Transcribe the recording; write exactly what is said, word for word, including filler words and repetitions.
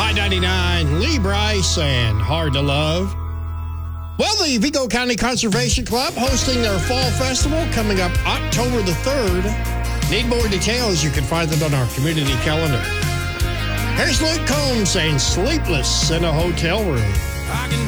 Hot ninety-nine, Lee Brice and Hard to Love. Well, the Vigo County Conservation Club hosting their fall festival coming up October the third. Need more details? You can find them on our community calendar. Here's Luke Combs saying Sleepless in a Hotel Room.